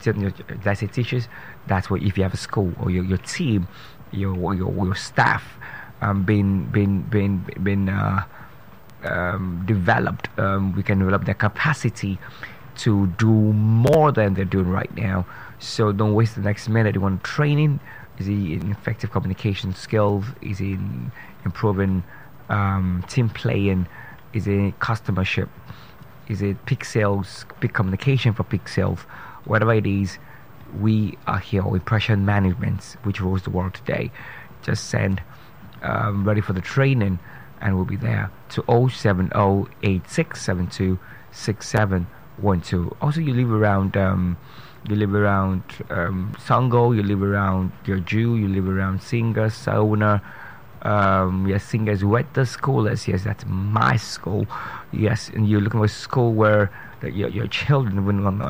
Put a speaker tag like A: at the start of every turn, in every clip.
A: did I say teachers? That's what if you have a school or your team, your staff, being developed. We can develop their capacity to do more than they're doing right now. So don't waste the next minute. You want training? Is it in effective communication skills? Is it in improving team playing? Is it customership? Is it peak sales, peak communication for peak sales? Whatever it is, we are here with impression management, which rules the world today. Just send ready for the training, and we'll be there to 070-8672-6712. Also, you live around Sango, you live around Jeju, you live around Singer, Sauna. Yes, Singer's Weta School. Yes, that's my school. Yes, and you're looking for a school where your children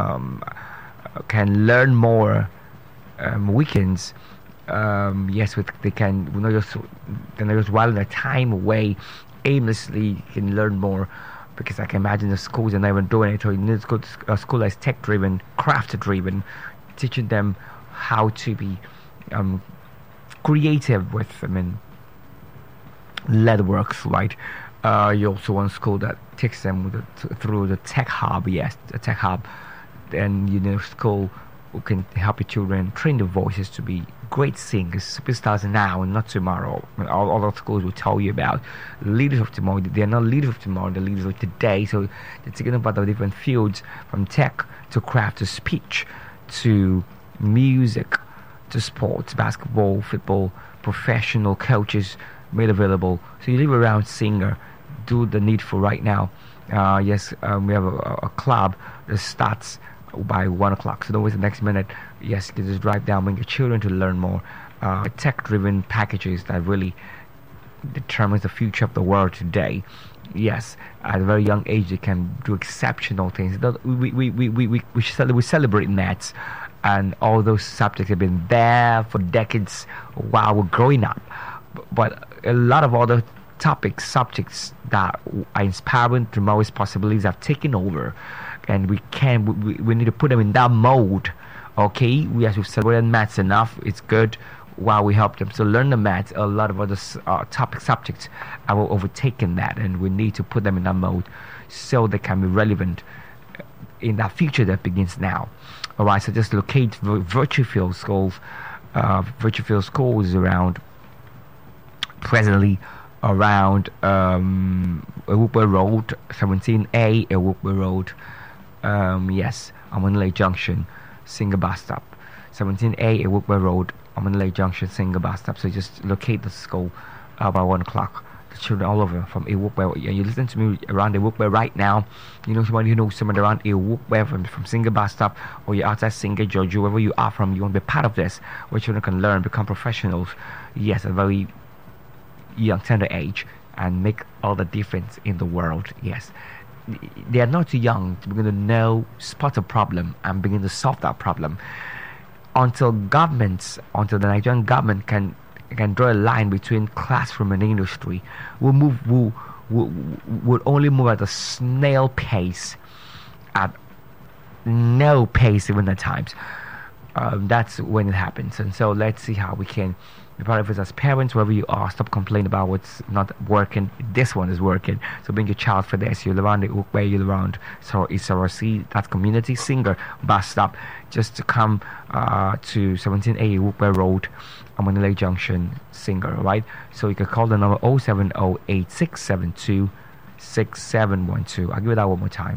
A: can learn more weekends. Yes, they're not just while their time away aimlessly can learn more, because I can imagine the schools are not even doing it. So you need to go to a school that's tech driven, craft driven, teaching them how to be creative with leatherworks, right? You also want a school that takes them through the tech hub. Yes, the tech hub. Then you need a school who can help your children train their voices to be great singers, superstars now and not tomorrow. All those schools will tell you about leaders of tomorrow. They are not leaders of tomorrow, they're leaders of today. So they're taking about the different fields, from tech to craft to speech to music to sports, basketball, football, professional coaches made available. So you live around Singer, do the needful right now. Yes, we have a club that starts by 1 o'clock, so don't waste the next minute. Yes, just drive down, bring your children to learn more. Tech-driven packages that really determines the future of the world today. Yes, at a very young age, they can do exceptional things. We celebrate that, and all those subjects have been there for decades while we're growing up. But a lot of other subjects that are inspiring tomorrow's possibilities have taken over, and we need to put them in that mode. Okay, we've celebrated maths enough. It's good while we help them to learn the maths. A lot of other subjects have overtaken that, and we need to put them in that mode so they can be relevant in that future that begins now. All right, so just locate Virtuefield schools. Virtuefield schools around presently around Ewupe Road, 17A Ewupe Road. Yes, Amanle Junction, Singer Bus Stop. 17A Ewupe Road, Amanle Junction, Singer Bus Stop. So just locate the school by 1 o'clock. The children all over from Ewupe. You listen to me around Ewupe right now. You know somebody who knows someone around Ewupe from Singer Bus Stop, or you're outside Singer, Georgia, wherever you are from. You want to be part of this, where children can learn, become professionals. Yes, at a very young, tender age, and make all the difference in the world. Yes, they are not too young to begin to spot a problem and begin to solve that problem. Until the Nigerian government can draw a line between classroom and industry, we'll only move at a snail pace, at no pace even at times. That's when it happens. And so let's see how we can be part of it as parents. Wherever you are, stop complaining about what's not working. This one is working, so bring your child for this. You're around where you're around, so it's RC, that community Singer Bus Stop, just to come to 17A Ewupe Road, Amanile Junction, Singer. Right, so you can call the number 070-8672-6712. I'll give it that one more time.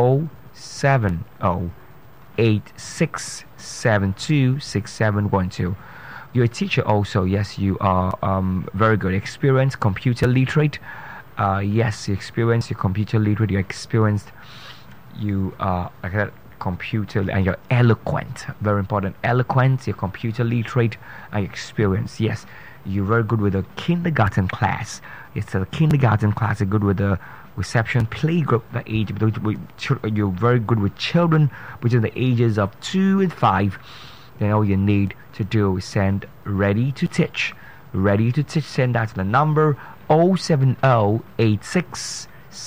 A: 070-8672-6712. You're a teacher also. Yes, you are very good, experienced, computer literate. Yes, you're experienced, you're computer literate, you're experienced, you are computer, and you're eloquent. Very important. Eloquent, you're computer literate, and you're experienced. Yes, you're very good with a kindergarten class. It's a kindergarten class. You're good with the reception playgroup, the age. You're very good with children between the ages of 2 and 5. Then all you need to do is send ready to teach. Ready to teach, send that to the number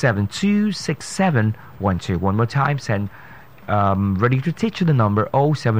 A: 070-8672-6712. One more time, send ready to teach to the number 070